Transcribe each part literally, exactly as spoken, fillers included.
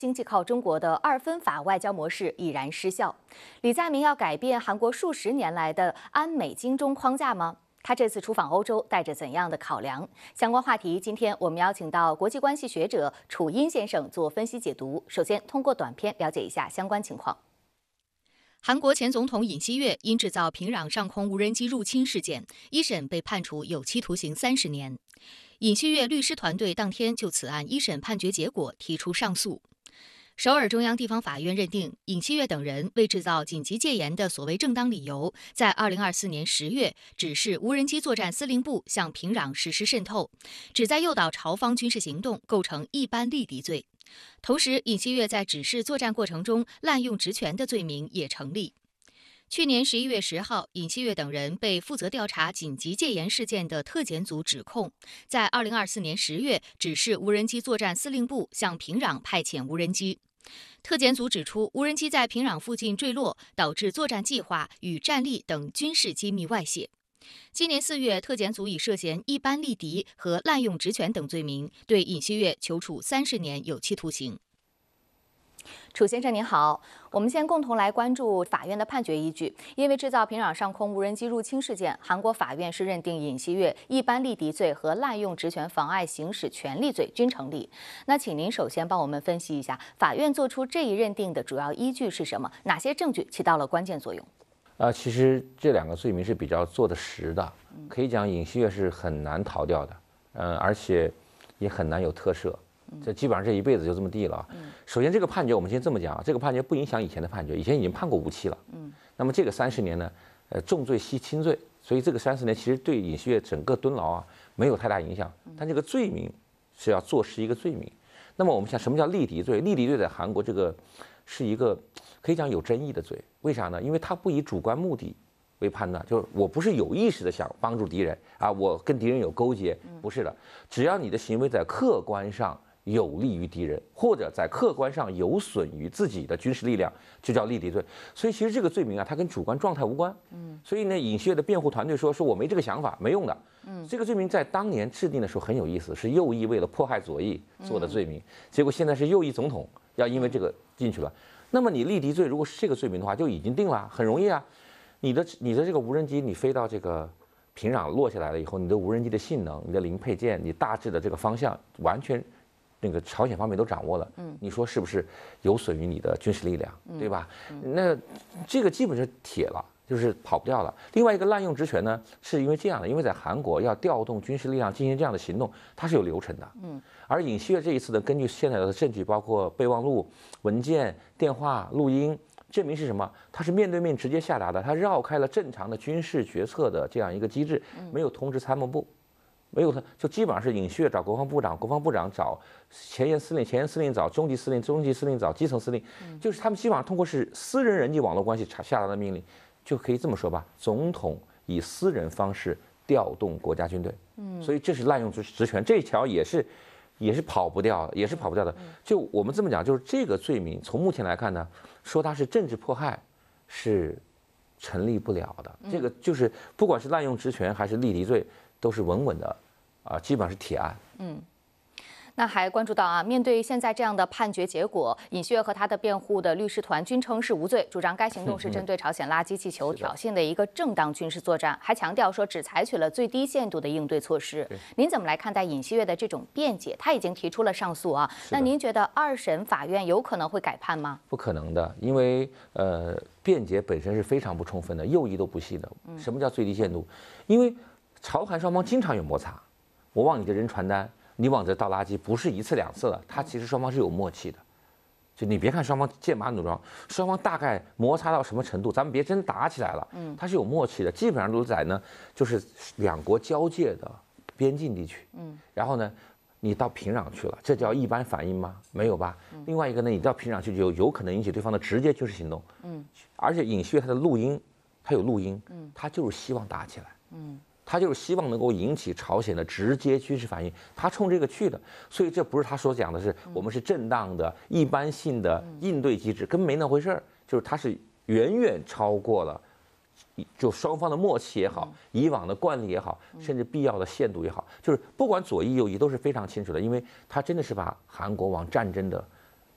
经济靠中国的二分法外交模式已然失效。李在明要改变韩国数十年来的安美金中框架吗？他这次出访欧洲带着怎样的考量？相关话题，今天我们邀请到国际关系学者楚英先生做分析解读。首先，通过短片了解一下相关情况。韩国前总统尹锡悦因制造平壤上空无人机入侵事件，一审被判处有期徒刑三十年。尹锡悦律师团队当天就此案一审判决结果提出上诉。首尔中央地方法院认定，尹锡悦等人为制造紧急戒严的所谓正当理由，在二零二四年十月指示无人机作战司令部向平壤实施渗透，旨在诱导朝方军事行动，构成一般利敌罪。同时，尹锡悦在指示作战过程中滥用职权的罪名也成立。去年十一月十号，尹锡悦等人被负责调查紧急戒严事件的特检组指控，在二零二四年十月指示无人机作战司令部向平壤派遣无人机。特检组指出，无人机在平壤附近坠落，导致作战计划与战力等军事机密外泄。今年四月，特检组以涉嫌一般利敌和滥用职权等罪名，对尹锡悦求处三十年有期徒刑。楚先生您好，我们先共同来关注法院的判决依据。因为制造平壤上空无人机入侵事件，韩国法院是认定尹锡悦一般利敌罪和滥用职权妨碍行使权利罪均成立。那请您首先帮我们分析一下，法院做出这一认定的主要依据是什么？哪些证据起到了关键作用？ 啊，其实这两个罪名是比较坐得实的，可以讲尹锡悦是很难逃掉的，嗯，而且也很难有特赦。这基本上这一辈子就这么地了。首先，这个判决我们先这么讲，这个判决不影响以前的判决，以前已经判过无期了。嗯，那么这个三十年呢，呃，重罪系轻罪，所以这个三十年其实对尹锡悦整个蹲牢啊没有太大影响。但这个罪名是要坐实一个罪名。那么我们想，什么叫利敌罪？利敌罪在韩国这个是一个可以讲有争议的罪，为啥呢？因为它不以主观目的为判断，就是我不是有意识的想帮助敌人啊，我跟敌人有勾结，不是的，只要你的行为在客观上有利于敌人，或者在客观上有损于自己的军事力量，就叫利敌罪。所以其实这个罪名啊，它跟主观状态无关。嗯，所以呢，尹锡悦的辩护团队说，说我没这个想法，没用的。嗯，这个罪名在当年制定的时候很有意思，是右翼为了迫害左翼做的罪名，结果现在是右翼总统要因为这个进去了。那么你利敌罪如果是这个罪名的话，就已经定了，很容易啊。你的你的这个无人机你飞到这个平壤落下来了以后，你的无人机的性能、你的零配件、你大致的这个方向完全。那个朝鲜方面都掌握了，嗯，你说是不是有损于你的军事力量，对吧？那这个基本是铁了，就是跑不掉了。另外一个滥用职权呢，是因为这样的，因为在韩国要调动军事力量进行这样的行动，它是有流程的，嗯。而尹锡悦这一次呢，根据现在的证据，包括备忘录、文件、电话、录音，证明是什么？他是面对面直接下达的，他绕开了正常的军事决策的这样一个机制，没有通知参谋部。没有他，就基本上是尹锡悦找国防部长，国防部长找前沿司令，前沿司令找中级司令，中级司令找基层司令，就是他们基本上通过是私人人际网络关系下达的命令，就可以这么说吧，总统以私人方式调动国家军队，嗯，所以这是滥用职职权，这一条也是也是跑不掉，也是跑不掉的。就我们这么讲，就是这个罪名从目前来看呢，说它是政治迫害是成立不了的，这个就是不管是滥用职权还是利敌罪。都是稳稳的，啊，基本上是铁案。嗯， 那还关注到啊，面对现在这样的判决结果，尹锡悦和他的辩护的律师团均称是无罪，主张该行动是针对朝鲜垃圾气球挑衅的一个正当军事作战，还强调说只采取了最低限度的应对措施。您怎么来看待尹锡悦的这种辩解？他已经提出了上诉啊，那您觉得二审法院有可能会改判吗？ 不可能的，因为呃，辩解本身是非常不充分的，右翼都不信的。什么叫最低限度？因为朝韩双方经常有摩擦，我往你这扔传单，你往这倒垃圾，不是一次两次了，它其实双方是有默契的。就你别看双方剑拔弩张，双方大概摩擦到什么程度，咱们别真打起来了，嗯，它是有默契的，基本上都在呢，就是两国交界的边境地区，嗯，然后呢，你到平壤去了，这叫一般反应吗？没有吧？另外一个呢，你到平壤去就有可能引起对方的直接军事行动，嗯，而且尹锡悦他的录音，他有录音，嗯，他就是希望打起来，嗯。他就是希望能够引起朝鲜的直接军事反应，他冲这个去的，所以这不是他所讲的是我们是正当的、一般性的应对机制，根本没那回事儿，就是他是远远超过了，就双方的默契也好，以往的惯例也好，甚至必要的限度也好，就是不管左翼右翼都是非常清楚的，因为他真的是把韩国往战争的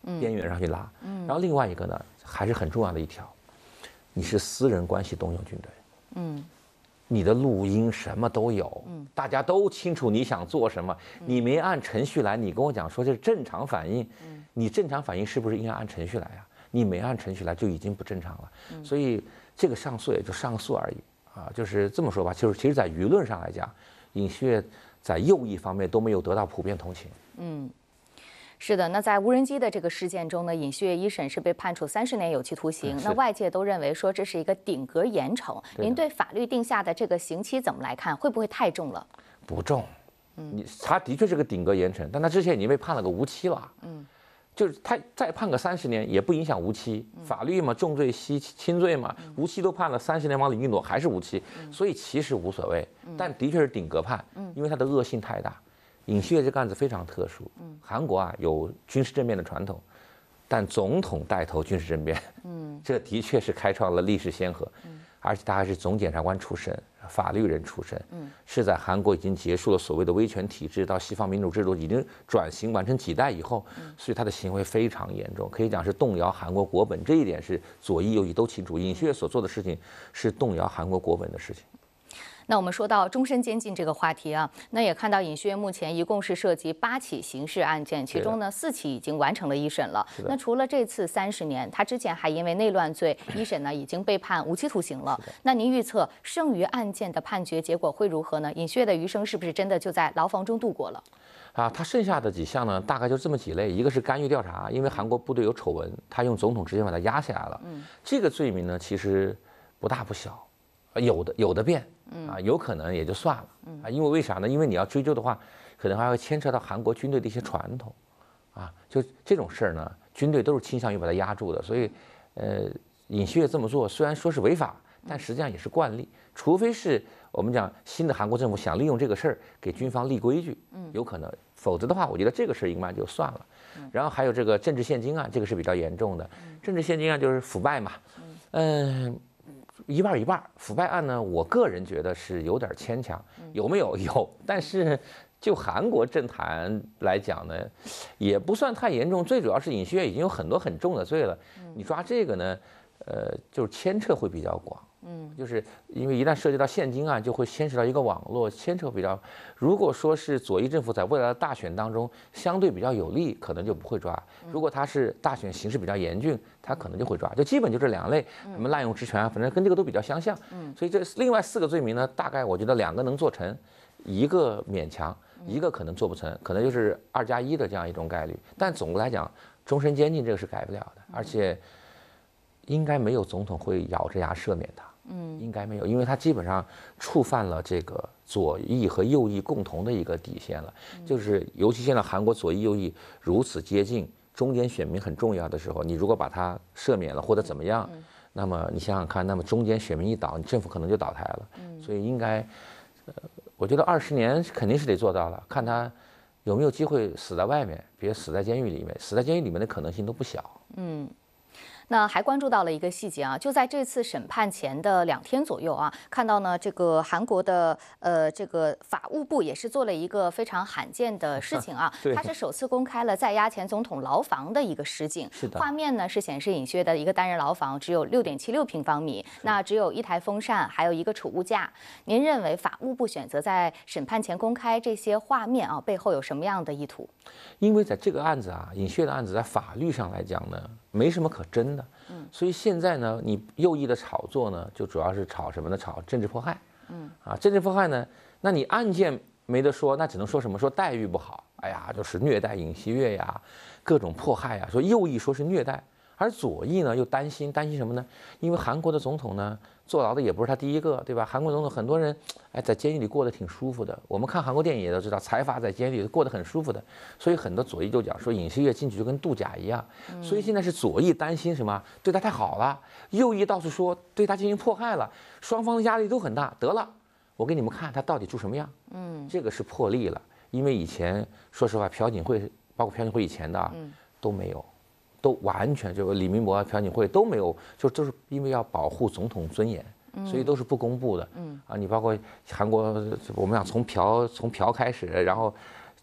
边缘上去拉。然后另外一个呢，还是很重要的一条，你是私人关系动用军队，嗯，你的录音什么都有，嗯，大家都清楚你想做什么，你没按程序来，你跟我讲说这是正常反应，嗯，你正常反应是不是应该按程序来呀？你没按程序来就已经不正常了，所以这个上诉也就上诉而已啊，就是这么说吧，就是其实在舆论上来讲，尹锡悦在右翼方面都没有得到普遍同情， 嗯。是的，那在无人机的这个事件中呢，尹锡悦一审是被判处三十年有期徒刑。那外界都认为说这是一个顶格严惩。您对法律定下的这个刑期怎么来看？会不会太重了？ 不重，你他的确是个顶格严惩，但他之前已经被判了个无期了。嗯，就是他再判个三十年也不影响无期。法律嘛，重罪析轻罪嘛，无期都判了，三十年往里一挪还是无期，所以其实无所谓。但的确是顶格判，因为他的恶性太大。尹锡悦这个案子非常特殊，嗯，韩国啊有军事政变的传统，但总统带头军事政变，嗯，这的确是开创了历史先河，嗯，而且他还是总检察官出身，法律人出身，嗯，是在韩国已经结束了所谓的威权体制，到西方民主制度已经转型完成几代以后，所以他的行为非常严重，可以讲是动摇韩国国本，这一点是左翼右翼都清楚，尹锡悦所做的事情是动摇韩国国本的事情。 那我们说到终身监禁这个话题啊，那也看到尹锡悦目前一共是涉及八起刑事案件，其中呢四起已经完成了一审了。那除了这次三十年，他之前还因为内乱罪一审呢已经被判无期徒刑了。那您预测剩余案件的判决结果会如何呢？尹锡悦的余生是不是真的就在牢房中度过了？ 啊，他剩下的几项呢，大概就这么几类，一个是干预调查，因为韩国部队有丑闻，他用总统直接把他压下来了。嗯，这个罪名呢其实不大不小。有的有的变，啊，有可能也就算了，啊，因为为啥呢？因为你要追究的话，可能还会牵扯到韩国军队的一些传统，啊，就这种事儿呢，军队都是倾向于把它压住的，所以，呃，尹锡悦这么做虽然说是违法，但实际上也是惯例，除非是我们讲新的韩国政府想利用这个事儿给军方立规矩，有可能，否则的话，我觉得这个事儿应该就算了。然后还有这个政治现金案，这个是比较严重的，政治现金案就是腐败嘛，嗯。一半一半，腐败案呢，我个人觉得是有点牵强，有没有？有，但是就韩国政坛来讲呢，也不算太严重。最主要是尹锡悦已经有很多很重的罪了，你抓这个呢，呃，就是牵扯会比较广。嗯，就是因为一旦涉及到现金案，就会牵扯到一个网络，牵扯比较。如果说是左翼政府在未来的大选当中相对比较有利，可能就不会抓；如果他是大选形势比较严峻，他可能就会抓。就基本就这两类，什么滥用职权啊，反正跟这个都比较相像。嗯，所以这另外四个罪名呢，大概我觉得两个能做成，一个勉强，一个可能做不成，可能就是二加一的这样一种概率。但总的来讲，终身监禁这个是改不了的，而且应该没有总统会咬着牙赦免他。嗯，应该没有，因为他基本上触犯了这个左翼和右翼共同的一个底线了，就是尤其现在韩国左翼右翼如此接近，中间选民很重要的时候，你如果把他赦免了或者怎么样，那么你想想看，那么中间选民一倒，你政府可能就倒台了。所以应该，呃，我觉得二十年肯定是得做到了，看他有没有机会死在外面，别死在监狱里面，死在监狱里面的可能性都不小。 嗯。那还关注到了一个细节啊，就在这次审判前的两天左右啊，看到呢，这个韩国的呃这个法务部也是做了一个非常罕见的事情啊，它是首次公开了在押前总统牢房的一个实景。 是的。 画面呢是显示尹锡悦的一个单人牢房，只有六点七六平方米，那只有一台风扇，还有一个储物架。您认为法务部选择在审判前公开这些画面啊，背后有什么样的意图？ 因为在这个案子啊，尹锡悦的案子在法律上来讲呢，没什么可争的。嗯，所以现在呢，你右翼的炒作呢，就主要是炒什么呢？炒政治迫害。嗯，啊，政治迫害呢，那你案件没得说，那只能说什么？说待遇不好，哎呀，就是虐待尹锡悦呀，各种迫害呀。说右翼说是虐待，而左翼呢又担心，担心什么呢？因为韩国的总统呢，坐牢的也不是他第一个，对吧？韩国总统很多人，哎，在监狱里过得挺舒服的。我们看韩国电影也都知道，财阀在监狱里过得很舒服的。所以很多左翼就讲说，尹锡悦进去就跟度假一样。所以现在是左翼担心什么？对他太好了，右翼到处说对他进行迫害了，双方的压力都很大。得了，我给你们看他到底住什么样。嗯，这个是破例了，因为以前说实话，朴槿惠包括朴槿惠以前的啊，都没有。都完全就李明博、朴槿惠都没有，就就是因为要保护总统尊严，所以都是不公布的。嗯啊，你包括韩国，我们讲从朴从朴开始，然后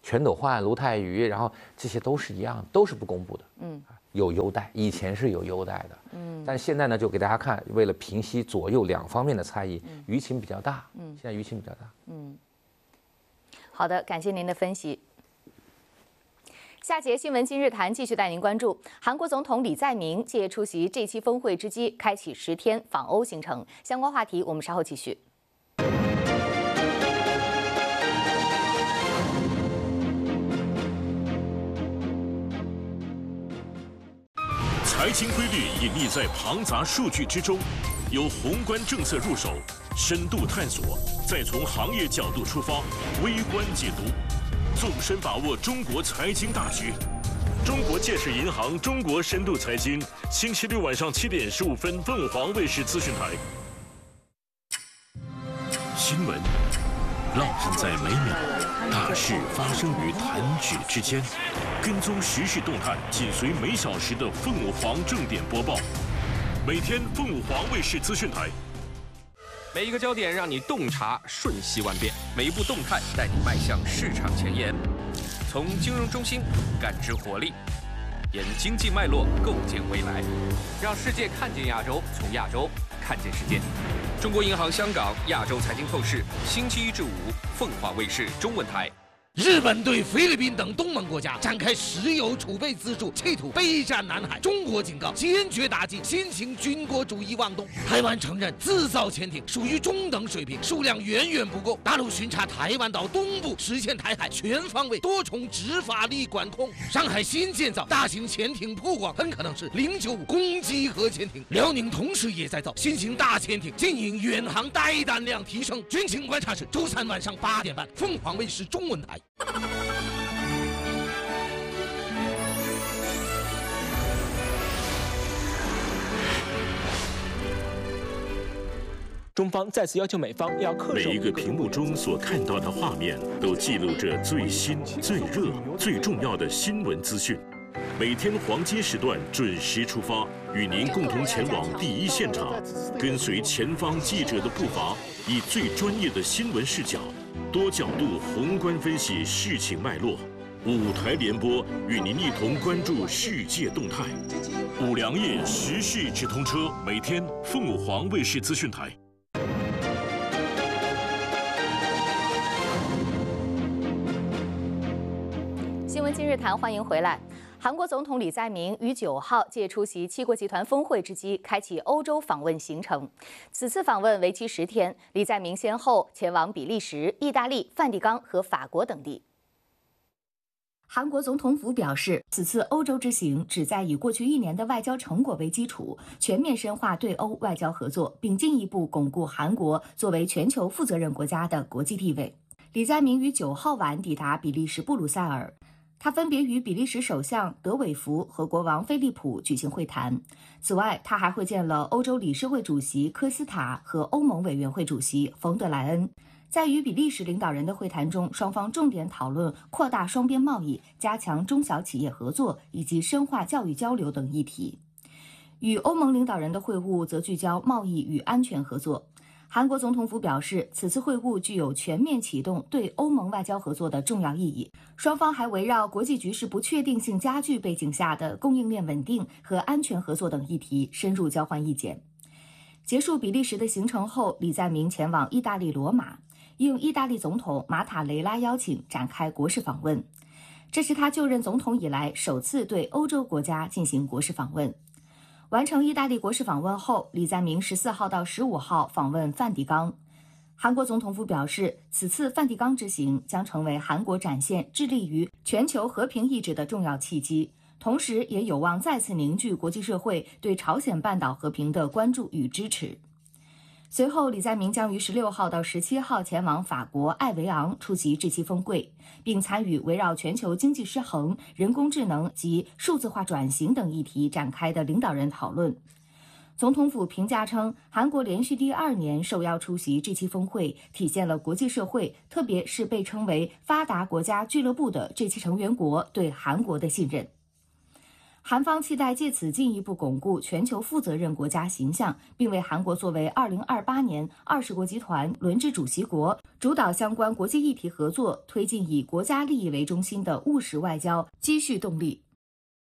全斗焕、卢泰愚，然后这些都是一样，都是不公布的。嗯，有优待，以前是有优待的。嗯，但现在呢，就给大家看，为了平息左右两方面的猜疑，舆情比较大。嗯，现在舆情比较大。嗯， 好的，感谢您的分析。下节新闻今日谈继续带您关注韩国总统李在明借出席这期峰会之机，开启十天访欧行程。相关话题我们稍后继续。 财经规律隐匿在庞杂数据之中，由宏观政策入手，深度探索，再从行业角度出发，微观解读。纵深把握中国财经大局，中国建设银行中国深度财经，星期六晚上七点十五分，凤凰卫视资讯台。新闻烙印在每秒，大事发生于弹指之间，跟踪时事动态，紧随每小时的凤凰正点播报。每天凤凰卫视资讯台。 每一个焦点让你洞察瞬息万变，每一步动态带你迈向市场前沿。从金融中心感知活力，沿经济脉络构建未来，让世界看见亚洲，从亚洲看见世界。中国银行香港亚洲财经透视，星期一至五，凤凰卫视中文台。 日本对菲律宾等东盟国家展开石油储备资助，企图备战南海。中国警告，坚决打击新型军国主义妄动。台湾承认自造潜艇属于中等水平，数量远远不够。大陆巡查台湾岛东部，实现台海全方位多重执法力管控。上海新建造大型潜艇曝光，很可能是零九五攻击核潜艇。辽宁同时也在造新型大潜艇，经营远航带弹量提升。军情观察室周三晚上八点半，凤凰卫视中文台。 中方再次要求美方要恪守每一个屏幕中所看到的画面，都记录着最新、最热、最重要的新闻资讯。每天黄金时段准时出发，与您共同前往第一现场，跟随前方记者的步伐，以最专业的新闻视角。多角度宏观分析事情脉络，五台联播与您一同关注世界动态。五粮液时事直通车，每天凤凰卫视资讯台。 新闻今日谈，欢迎回来。韩国总统李在明于九号借出席七国集团峰会之机，开启欧洲访问行程。此次访问为期十天，李在明先后前往比利时、意大利、梵蒂冈和法国等地。韩国总统府表示，此次欧洲之行旨在以过去一年的外交成果为基础，全面深化对欧外交合作，并进一步巩固韩国作为全球负责任国家的国际地位。李在明于九号晚抵达比利时布鲁塞尔。他分别与比利时首相德韦弗和国王菲利普举行会谈。此外，他还会见了欧洲理事会主席科斯塔和欧盟委员会主席冯德莱恩。在与比利时领导人的会谈中，双方重点讨论扩大双边贸易、加强中小企业合作以及深化教育交流等议题。与欧盟领导人的会晤则聚焦贸易与安全合作。韩国总统府表示，此次会晤具有全面启动对欧盟外交合作的重要意义。双方还围绕国际局势不确定性加剧背景下的供应链稳定和安全合作等议题深入交换意见。结束比利时的行程后，李在明前往意大利罗马，应意大利总统马塔雷拉邀请展开国事访问。这是他就任总统以来首次对欧洲国家进行国事访问。完成意大利国事访问后，李在明十四号到十五号访问梵蒂冈。韩国总统府表示，此次梵蒂冈之行将成为韩国展现致力于全球和平意志的重要契机，同时也有望再次凝聚国际社会对朝鲜半岛和平的关注与支持。随后，李在明将于十六号到十七号前往法国艾维昂出席这期峰会，并参与围绕全球经济失衡、人工智能及数字化转型等议题展开的领导人讨论。总统府评价称，韩国连续第二年受邀出席这期峰会，体现了国际社会，特别是被称为发达国家俱乐部的这期成员国对韩国的信任。 韩方期待借此进一步巩固全球负责任国家形象，并为韩国作为二零二八年二十国集团轮值主席国，主导相关国际议题合作，推进以国家利益为中心的务实外交，积蓄动力。